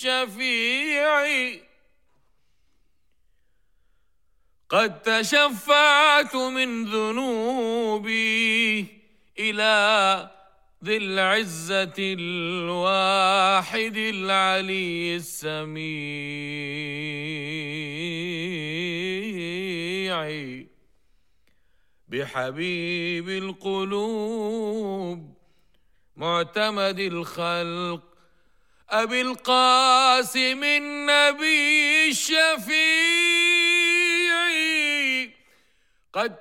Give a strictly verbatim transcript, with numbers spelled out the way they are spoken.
الشفيع قد تشفعت من ذنوبي إلى ذي العزة الواحد العلي السميع بحبيب القلوب معتمد الخلق أبي القاسم النبي الشفيع قد